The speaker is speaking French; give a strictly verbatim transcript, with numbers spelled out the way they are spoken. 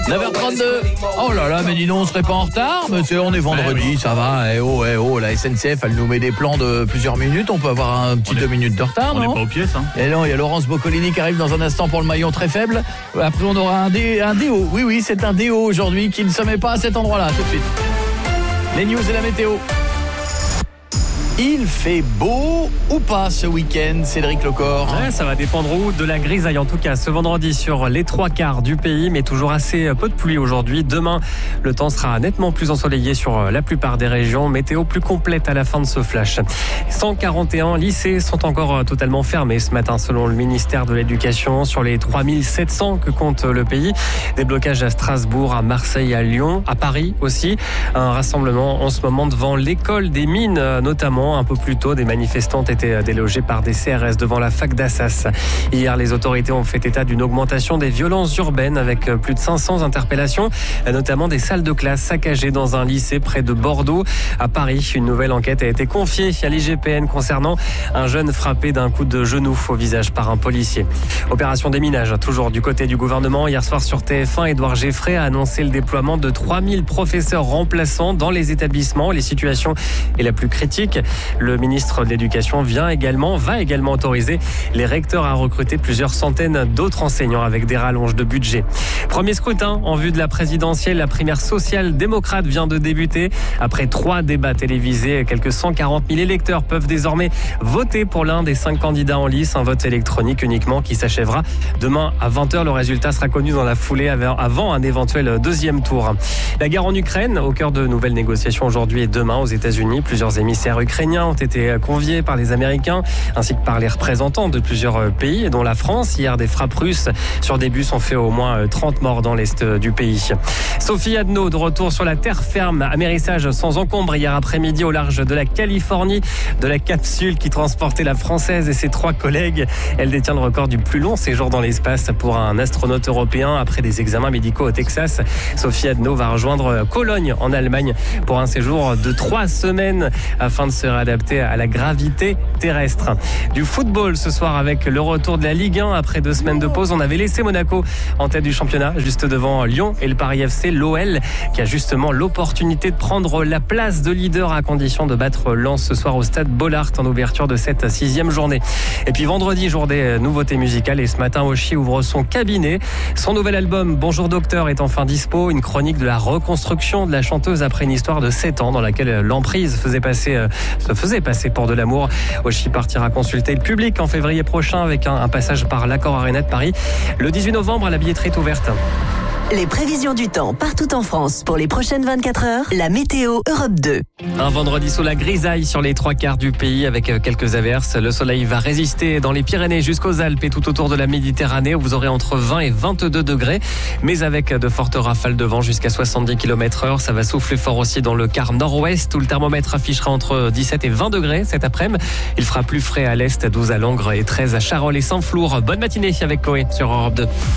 neuf heures trente-deux. Oh là là, mais dis donc, on serait pas en retard? Mais c'est, on est vendredi, ça va. Eh oh, eh oh, la S N C F, elle nous met des plans de plusieurs minutes. On peut avoir un petit deux minutes de retard, on non? On n'est pas aux pièces, hein. Et non, il y a Laurence Boccolini qui arrive dans un instant pour le maillon très faible. Après, on aura un, dé, un déo. Oui, oui, c'est un déo aujourd'hui qui ne se met pas à cet endroit-là. Tout de suite. Les news et la météo. Il fait beau ou pas ce week-end, Cédric Lecor? Ouais, ça va dépendre où de la grisaille en tout cas ce vendredi sur les trois quarts du pays, mais toujours assez peu de pluie aujourd'hui. Demain, le temps sera nettement plus ensoleillé sur la plupart des régions. Météo plus complète à la fin de ce flash. cent quarante et un lycées sont encore totalement fermés ce matin selon le ministère de l'Éducation sur les trois mille sept cents que compte le pays. Des blocages à Strasbourg, à Marseille, à Lyon, à Paris aussi. Un rassemblement en ce moment devant l'école des mines notamment. Un peu plus tôt, des manifestants étaient délogés par des C R S devant la fac d'Assas. Hier, les autorités ont fait état d'une augmentation des violences urbaines avec plus de cinq cents interpellations, notamment des salles de classe saccagées dans un lycée près de Bordeaux. À Paris, une nouvelle enquête a été confiée à l'I G P N concernant un jeune frappé d'un coup de genou au visage par un policier. Opération déminage, toujours du côté du gouvernement. Hier soir sur T F un, Édouard Geffray a annoncé le déploiement de trois mille professeurs remplaçants dans les établissements. Les situations est la plus critique. Le ministre de l'Éducation vient également, va également autoriser les recteurs à recruter plusieurs centaines d'autres enseignants avec des rallonges de budget. Premier scrutin en vue de la présidentielle. La primaire social-démocrate vient de débuter. Après trois débats télévisés, quelques cent quarante mille électeurs peuvent désormais voter pour l'un des cinq candidats en lice. Un vote électronique uniquement qui s'achèvera demain à vingt heures. Le résultat sera connu dans la foulée avant un éventuel deuxième tour. La guerre en Ukraine, au cœur de nouvelles négociations aujourd'hui et demain aux États-Unis. Plusieurs émissaires ukrainiens ont été conviés par les Américains ainsi que par les représentants de plusieurs pays, dont la France. Hier, des frappes russes sur des bus ont fait au moins trente morts dans l'est du pays. Sophie Adno, de retour sur la terre ferme, amérissage sans encombre hier après-midi au large de la Californie, de la capsule qui transportait la Française et ses trois collègues. Elle détient le record du plus long séjour dans l'espace pour un astronaute européen après des examens médicaux au Texas. Sophie Adno va rejoindre Cologne en Allemagne pour un séjour de trois semaines afin de se réadapter à la gravité terrestre. Du football ce soir avec le retour de la Ligue un après deux semaines de pause. On avait laissé Monaco en tête du championnat juste devant Lyon et le Paris F C. L'O L qui a justement l'opportunité de prendre la place de leader à condition de battre Lens ce soir au stade Bollaert en ouverture de cette sixième journée. Et puis vendredi, jour des nouveautés musicales, et ce matin Oshi ouvre son cabinet. Son nouvel album Bonjour Docteur est enfin dispo, une chronique de la reconstruction de la chanteuse après une histoire de sept ans dans laquelle l'emprise faisait passer se faisait passer pour de l'amour. Oshi partira consulter le public en février prochain avec un, un passage par l'Accor Arena de Paris. Le dix-huit novembre, la billetterie est ouverte. Les prévisions du temps partout en France pour les prochaines vingt-quatre heures. La météo Europe deux. Un vendredi sous la grisaille sur les trois quarts du pays avec quelques averses. Le soleil va résister dans les Pyrénées jusqu'aux Alpes et tout autour de la Méditerranée où vous aurez entre vingt et vingt-deux degrés. Mais avec de fortes rafales de vent jusqu'à soixante-dix kilomètres heure. Ça va souffler fort aussi dans le quart nord-ouest où le thermomètre affichera entre dix-sept et vingt degrés cet après-midi. Il fera plus frais à l'est, douze à Langres et treize à Charolles et Saint-Flour. Bonne matinée avec Coé sur Europe deux.